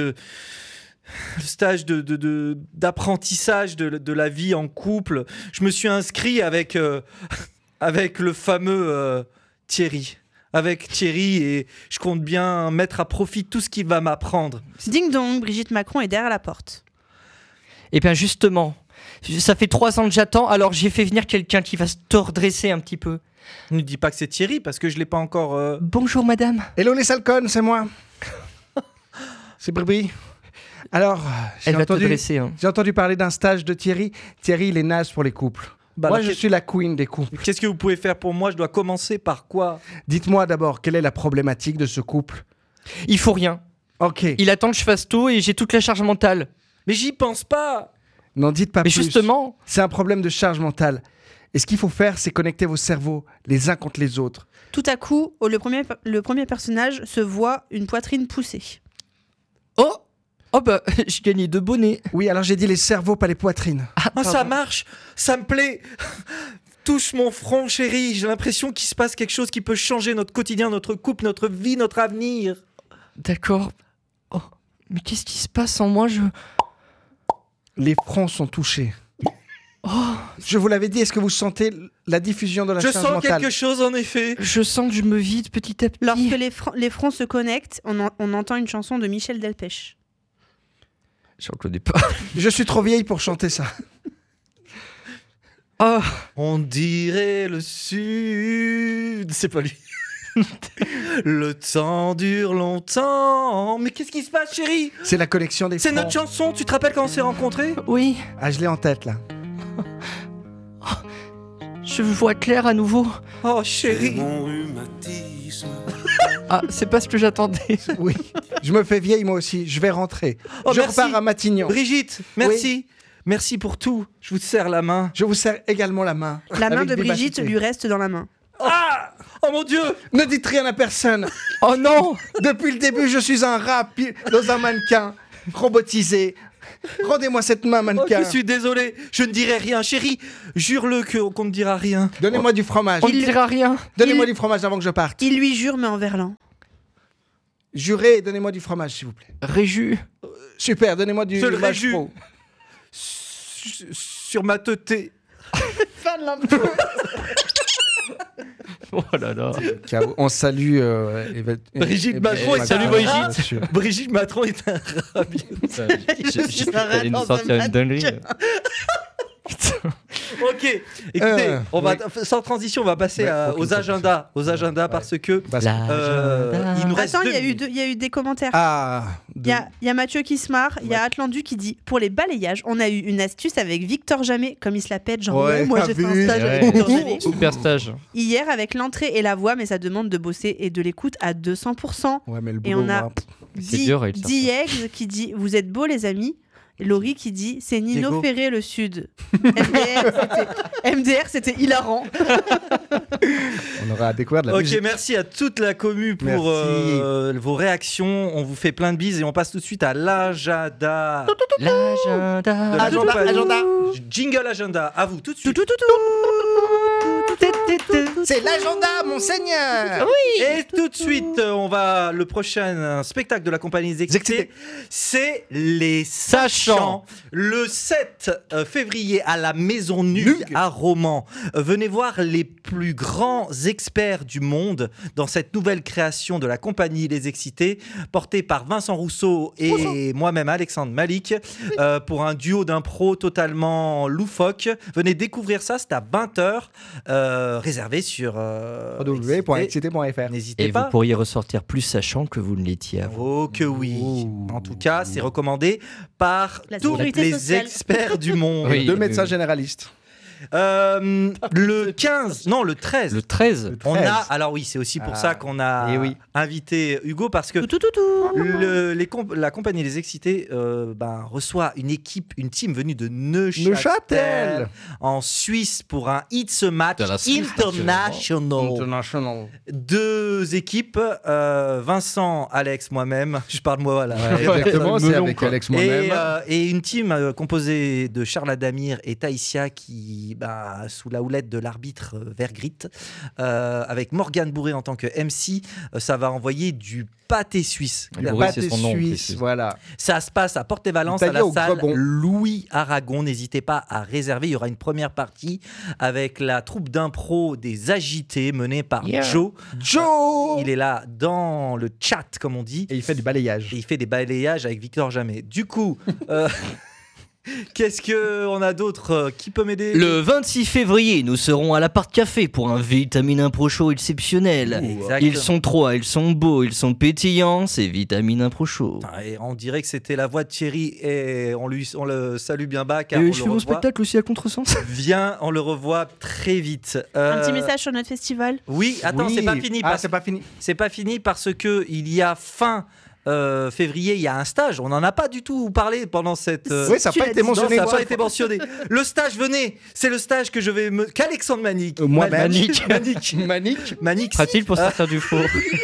d'apprentissage de la vie en couple. Je me suis inscrit avec le fameux Thierry. Avec Thierry, et je compte bien mettre à profit tout ce qu'il va m'apprendre. Ding dong, Brigitte Macron est derrière la porte. Eh bien justement, ça fait 3 ans que j'attends, alors j'ai fait venir quelqu'un qui va te redresser un petit peu. Ne dis pas que c'est Thierry, parce que je l'ai pas encore... Bonjour madame. Hello les Salcon, c'est moi. C'est Bribri. Alors, Elle va te dresser. Hein. j'ai entendu parler d'un stage de Thierry. Thierry, il est naze pour les couples. Bah, Moi, là, je suis la queen des couples. Qu'est-ce que vous pouvez faire pour moi? Je dois commencer par quoi? Dites-moi d'abord, quelle est la problématique de ce couple? Il faut rien. Ok. Il attend que je fasse tout et j'ai toute la charge mentale. Mais j'y pense pas. N'en dites pas Mais plus. justement, C'est un problème de charge mentale. Et ce qu'il faut faire, c'est connecter vos cerveaux les uns contre les autres. Tout à coup, le premier personnage se voit une poitrine poussée. oh bah j'ai gagné 2 bonnets. Oui, alors j'ai dit les cerveaux, pas les poitrines. Oh, ça marche, ça me plaît. Touche mon front, chérie. J'ai l'impression qu'il se passe quelque chose qui peut changer notre quotidien, notre couple, notre vie, notre avenir. D'accord. Oh, mais qu'est-ce qui se passe en moi? Les fronts sont touchés. Je vous l'avais dit, est-ce que vous sentez la diffusion de la Je charge sens mentale? quelque chose, en effet. Je sens que je me vide petit à petit. Lorsque les fronts se connectent, on entend une chanson de Michel Delpech. Je reconnais pas. Je suis trop vieille pour chanter ça. Oh, On dirait le sud. C'est pas lui. Le temps dure longtemps. Mais qu'est-ce qui se passe, chérie? C'est la connexion des C'est fronts. notre chanson. Tu te rappelles quand on s'est rencontrés? oui. Ah, je l'ai en tête, là. Je vois clair à nouveau. Oh, chérie. Mon rhumatisme. Ah, c'est pas ce que j'attendais. Oui. Je me fais vieille, moi aussi. Je vais rentrer. Oh, je merci. repars à Matignon. Brigitte, merci. Merci pour tout. Je vous serre la main. Je vous serre également la main. La main Avec de Brigitte vivacité. lui reste dans la main. Ah! Oh mon Dieu! Ne dites rien à personne. Oh non. Depuis le début, je suis un rat dans un mannequin robotisé. Rendez-moi cette main, Oh, mannequin. je suis désolé. Je ne dirai rien, chérie. Jure-le qu'on ne dira rien. Donnez-moi du fromage. On ne dira rien. Donnez-moi du fromage avant que je parte. Il lui jure, mais en verlan. Jurez, donnez-moi du fromage, s'il vous plaît. Réju. Super, donnez-moi du Je le fromage réjus. pro. Sur ma teuté. Fin de l'impro. Oh là là. Ciao. On salue Brigitte Macron et salut Brigitte. bien sûr. Brigitte Macron est un rat. J'ai cru que t'allais nous sortir une dinguerie. Ok, écoutez, on va, sans transition, on va passer Ouais, aux agendas. Aux agendas parce que Bah, il nous reste Attends, 2 il minutes. y a eu des commentaires. Ah, Il y a Mathieu qui se marre, il y a Atlandu qui dit pour les balayages, on a eu une astuce avec Victor Jamais, comme il se la pète, genre Ouais, ouais, moi t'as j'ai fait un vu. stage avec Ouais. Victor Jamais. Super stage. Hier avec l'entrée et la voix, mais ça demande de bosser et de l'écoute à 200%. ouais, mais le Et boulot, on a moi, C'est dur, il sort Eggs qui dit vous êtes beaux les amis. Et Laurie qui dit c'est Nino Diego. Ferré le Sud. MDR c'était hilarant. on aura à découvrir de la Ok, musique. merci à toute la commu pour Merci. vos réactions. On vous fait plein de bises et on passe tout de suite à l'agenda. L'agenda. Agenda. Jingle agenda. À vous tout de suite. C'est l'agenda, monseigneur. Et tout de suite, le prochain spectacle de la compagnie des Excités, c'est Les Sachants. Le 7 février à la Maison Nugue à Romans. Venez voir les plus grands experts du monde dans cette nouvelle création de la compagnie Les Excités, portée par Vincent Rousseau et moi-même Alexandre Malik, pour un duo d'impro totalement loufoque. Venez découvrir ça, c'est à 20h, réservé sur www.excité.fr. N'hésitez Et pas. vous pourriez ressortir plus sachant que vous ne l'étiez avant. Oh que oui. Oh. En tout cas, c'est recommandé par La tous sécurité les sociale. experts du monde. Oui. 2 médecins généralistes. Le 15, non, le 13. Le 13. On a, alors oui, c'est aussi pour ça qu'on a eh oui. invité Hugo, parce que Tout. la compagnie Les Excités reçoit une team venue de Neuchâtel en Suisse pour un It's a Match De la Suisse, International. 2 équipes, Vincent, Alex, moi-même, je parle moi là. Exactement, c'est melon, avec quoi. Alex moi-même. Et une team composée de Charles Adamir et Taïsia qui, sous la houlette de l'arbitre Vergrit, avec Morgane Bourré en tant que MC, ça va envoyer du pâté suisse. Le Pâté c'est son nom, suisse, précise. voilà. Ça se passe à Porte-et-Valence, à Taillé la au salle Grebon. Louis Aragon. N'hésitez pas à réserver. Il y aura une première partie avec la troupe d'impro des Agités menée par Joe. Il est là dans le chat, comme on dit. Et il fait du balayage. Et il fait des balayages avec Victor Jamet. Du coup, qu'est-ce qu'on a d'autre qui peut m'aider? Le 26 février, nous serons à l'Appart Café pour un Vitamine Impro Show exceptionnel. Exactement. Ils sont 3, ils sont beaux, ils sont pétillants, c'est Vitamine Impro Show. Et on dirait que c'était la voix de Thierry et on le salue bien bas car Et on je le fais mon revoit. spectacle aussi à contresens. On le revoit très vite. Un petit message sur notre festival. Oui, attends, Oui. c'est pas fini. C'est pas fini. C'est pas fini parce que il y a fin février, il y a un stage. On n'en a pas du tout parlé pendant cette. Oui, ça n'a Tu pas l'as été dit. Non, mentionné. ça n'a pas été mentionné. Le stage, venez. C'est le stage que je vais qu'Alexandre Manic. Moi-même. Manic. Manic. Pratique pour sortir du four.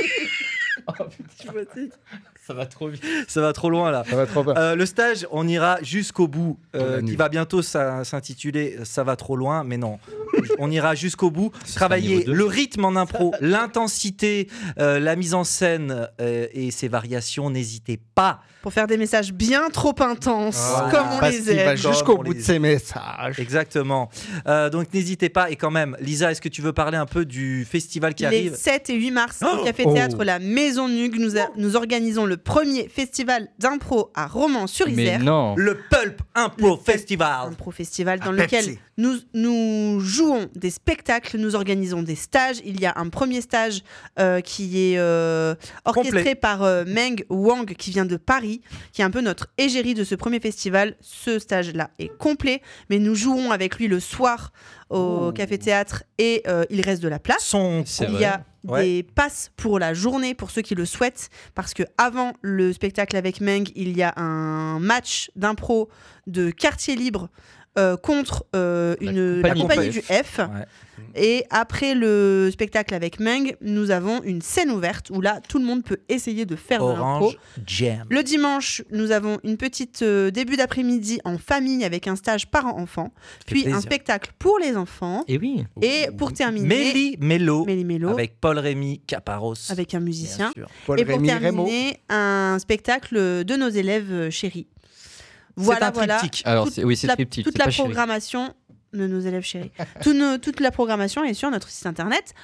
Ça va trop vite. Ça va trop loin là. Ça va trop bien. Le stage, on ira jusqu'au bout, la qui nuit. va bientôt s'intituler Ça va trop loin, mais non. On ira jusqu'au bout, sera travailler niveau 2. le rythme en impro, l'intensité, la mise en scène et ses variations. N'hésitez pas. Pour faire des messages bien trop intenses, Voilà. comme on Parce les qu'il va aime. jusqu'au on bout les de ses messages. Exactement. Donc n'hésitez pas. Et quand même, Lisa, est-ce que tu veux parler un peu du festival qui Les arrive? 7 et 8 mars, Oh au Café Théâtre La Maison Nugue, nous organisons le premier festival d'impro à Mais Romans-sur-Isère. non. Le Pulp Impro Festival. Impro Festival dans À lequel Pepsi. nous jouons des spectacles, nous organisons des stages. Il y a un premier stage qui est orchestré Complet. par Meng Wang qui vient de Paris, qui est un peu notre égérie de ce premier festival. Ce stage-là est complet, mais nous jouons avec lui le soir au Café Théâtre et il reste de la place. C'est Il vrai. y a des passes pour la journée pour ceux qui le souhaitent, parce que avant le spectacle avec Meng, il y a un match d'impro de quartier libre contre la compagnie du F. Ouais. Et après le spectacle avec Meng, nous avons une scène ouverte où là, tout le monde peut essayer de faire de l'impro. Orange Jam. Le dimanche, nous avons une petite début d'après-midi en famille avec un stage parents-enfants, puis plaisir. un spectacle pour les enfants. Et oui. Et pour terminer, Méli Mélo. Méli Mélo Avec Paul Rémy Caparros. avec un bien musicien. sûr. Paul Et pour Rémy Rémo. terminer, un spectacle de nos élèves chéris. C'est un triptyque. Alors, Toute c'est la, triptyque. toute c'est la pas chéri. programmation de nos élèves chéris. Toute la programmation est sur notre site internet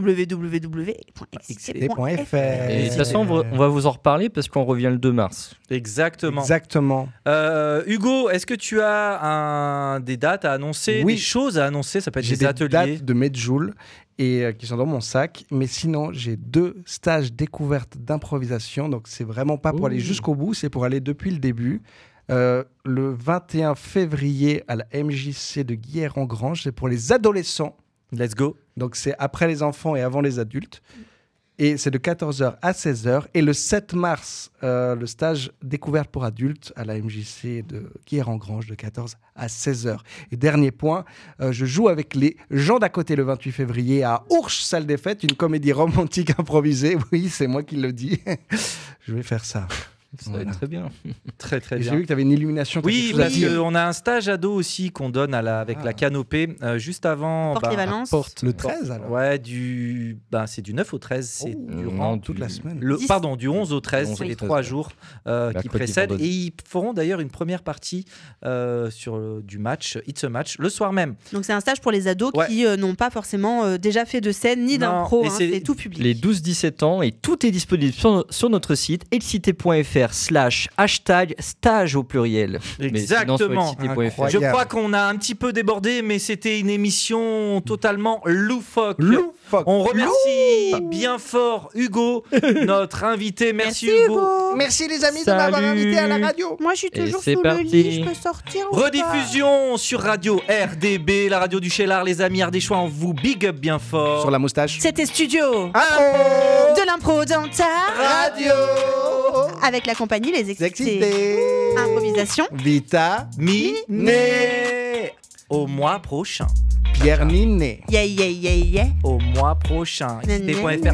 www.excité.fr. Et de toute façon, on va vous en reparler parce qu'on revient le 2 mars. Exactement. Exactement. Hugo, est-ce que tu as des dates à annoncer, Oui. des choses à annoncer? Ça peut être J'ai des des ateliers. dates de Medjool et qui sont dans mon sac. Mais sinon, j'ai 2 stages découvertes d'improvisation. Donc, c'est vraiment pas pour aller jusqu'au bout, c'est pour aller depuis le début. Le 21 février à la MJC de Guiers-en-Grange, c'est pour les adolescents. Let's go. Donc, c'est après les enfants et avant les adultes. Et c'est de 14h à 16h. Et le 7 mars, le stage découverte pour adultes à la MJC de Guiers-en-Grange de 14 à 16h. Et dernier point, je joue avec les gens d'à côté le 28 février à Ourche, salle des fêtes, une comédie romantique improvisée. Oui, c'est moi qui le dis. Je vais faire ça. Ça va Voilà. être très bien. Très très Et bien. j'ai vu que tu avais une illumination. Oui, quelque chose à parce dire. qu'on a un stage ado aussi qu'on donne avec la canopée juste avant. Porte-les-Valences. Porte le 13 alors. Ouais, c'est du 9 au 13. C'est durant non, Toute la semaine. du 11 au 13, Du 11 c'est au les 13, 3 ouais. jours qui Mercredi, précèdent. vendredi. Et ils feront d'ailleurs une première partie du match, It's a Match, le soir même. Donc c'est un stage pour les ados Ouais. qui n'ont pas forcément déjà fait de scène ni Non, d'impro, et hein, c'est c'est tout public. Les 12-17 ans et tout est disponible sur notre site excité.fr @stage au pluriel. Exactement. Je crois qu'on a un petit peu débordé, mais c'était une émission totalement loufoque. On remercie bien fort Hugo, notre invité. Merci Hugo. Merci les amis de m'avoir invité à la radio. Moi, je suis toujours c'est sous parti. le lit, je peux sortir ou pas? Rediffusion sur Radio RDB, la radio du Cheylard. Les amis ardéchois, on vous big up bien fort. Sur la moustache. C'était Studio de l'impro dans ta Radio. avec la compagnie Les Excités. Excités. Improvisation. Vita. Miné. Au mois prochain. Pierre Ninet. Yeah, yeah, yeah, yeah. Au mois prochain. Nan, nan. XT.fr